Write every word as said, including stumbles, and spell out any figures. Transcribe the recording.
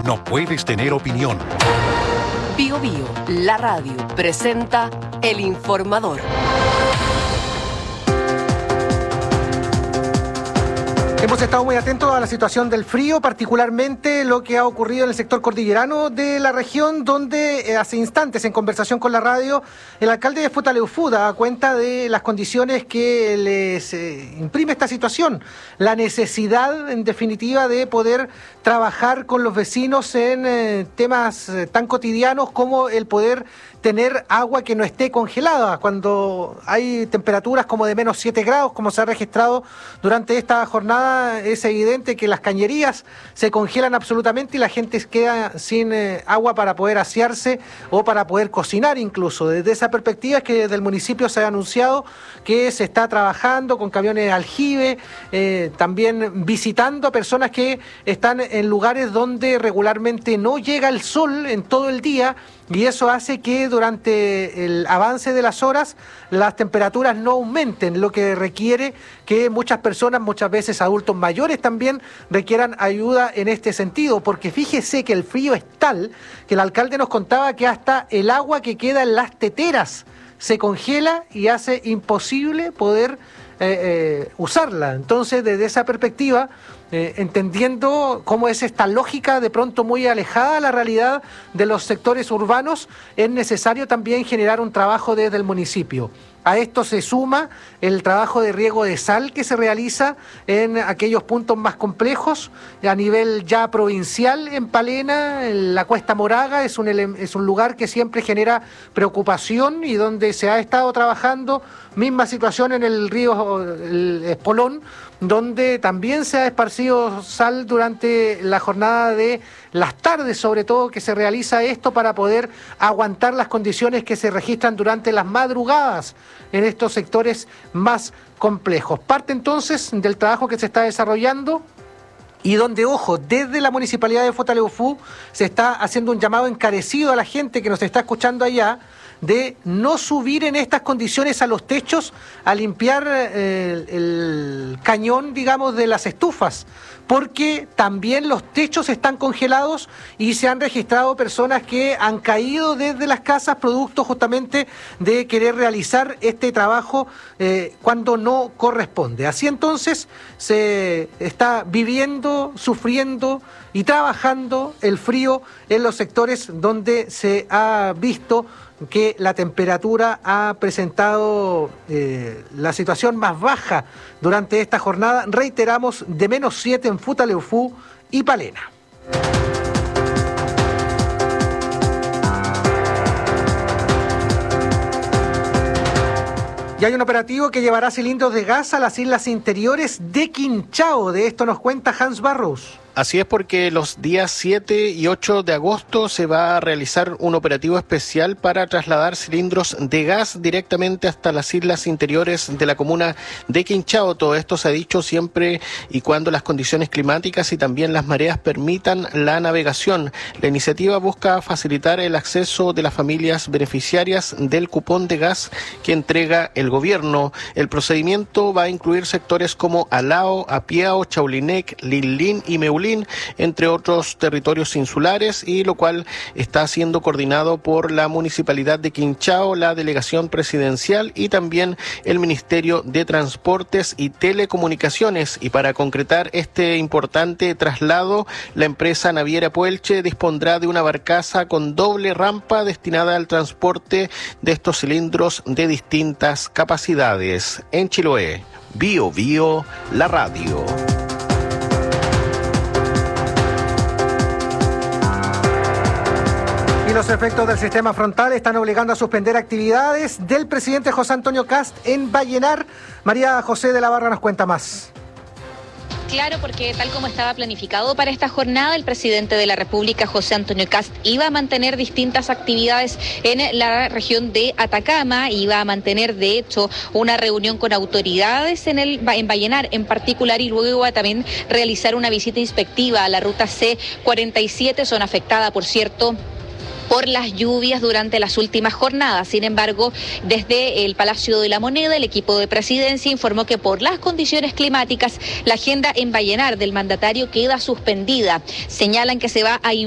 no puedes tener opinión. Bío Bío, la radio, presenta El Informador. Hemos estado muy atentos a la situación del frío, particularmente lo que ha ocurrido en el sector cordillerano de la región, donde eh, hace instantes, en conversación con la radio, el alcalde de Futaleufú da cuenta de las condiciones que les eh, imprime esta situación. La necesidad, en definitiva, de poder trabajar con los vecinos en eh, temas eh, tan cotidianos como el poder tener agua que no esté congelada. Cuando hay temperaturas como de menos siete grados, como se ha registrado durante esta jornada, es evidente que las cañerías se congelan absolutamente y la gente queda sin eh, agua para poder asearse o para poder cocinar incluso. Desde esa perspectiva es que desde el municipio se ha anunciado que se está trabajando con camiones de aljibe, eh, también visitando a personas que están en lugares donde regularmente no llega el sol en todo el día, y eso hace que durante el avance de las horas las temperaturas no aumenten, lo que requiere que muchas personas, muchas veces adultos mayores también, requieran ayuda en este sentido, porque fíjese que el frío es tal que el alcalde nos contaba que hasta el agua que queda en las teteras se congela y hace imposible poder eh, eh, usarla. Entonces, desde esa perspectiva, Eh, entendiendo cómo es esta lógica de pronto muy alejada de la realidad de los sectores urbanos, es necesario también generar un trabajo desde el municipio. A esto se suma el trabajo de riego de sal que se realiza en aquellos puntos más complejos a nivel ya provincial. En Palena, en la Cuesta Moraga, es un, es un lugar que siempre genera preocupación y donde se ha estado trabajando. Misma situación en el río el Espolón, donde también se ha esparcido sal durante la jornada de las tardes, sobre todo, que se realiza esto para poder aguantar las condiciones que se registran durante las madrugadas en estos sectores más complejos. Parte entonces del trabajo que se está desarrollando y donde, ojo, desde la Municipalidad de Futaleufú se está haciendo un llamado encarecido a la gente que nos está escuchando allá de no subir en estas condiciones a los techos a limpiar eh, el cañón, digamos, de las estufas, porque también los techos están congelados y se han registrado personas que han caído desde las casas producto justamente de querer realizar este trabajo eh, cuando no corresponde. Así entonces se está viviendo, sufriendo y trabajando el frío en los sectores donde se ha visto que la temperatura ha presentado eh, la situación más baja durante esta jornada, reiteramos, de menos siete en Futaleufú y Palena. Y hay un operativo que llevará cilindros de gas a las islas interiores de Quinchao. De esto nos cuenta Hans Barros. Así es, porque los días siete y ocho de agosto se va a realizar un operativo especial para trasladar cilindros de gas directamente hasta las islas interiores de la comuna de Quinchao. Todo esto se ha dicho siempre y cuando las condiciones climáticas y también las mareas permitan la navegación. La iniciativa busca facilitar el acceso de las familias beneficiarias del cupón de gas que entrega el gobierno. El procedimiento va a incluir sectores como Alao, Apiao, Chaulinec, Linlin y Meulín, entre otros territorios insulares, y lo cual está siendo coordinado por la Municipalidad de Quinchao, la Delegación Presidencial y también el Ministerio de Transportes y Telecomunicaciones. Y para concretar este importante traslado, la empresa naviera Puelche dispondrá de una barcaza con doble rampa destinada al transporte de estos cilindros de distintas capacidades. En Chiloé, Bío Bío, la radio. Y los efectos del sistema frontal están obligando a suspender actividades del presidente José Antonio Kast en Vallenar. María José de la Barra nos cuenta más. Claro, porque tal como estaba planificado para esta jornada, el presidente de la República, José Antonio Kast, iba a mantener distintas actividades en la región de Atacama, iba a mantener, de hecho, una reunión con autoridades en el en Vallenar en particular, y luego iba a también realizar una visita inspectiva a la ruta C cuarenta y siete, zona afectada, por cierto, por las lluvias durante las últimas jornadas. Sin embargo, desde el Palacio de la Moneda, el equipo de presidencia informó que por las condiciones climáticas, la agenda en Vallenar del mandatario queda suspendida. Señalan que se va a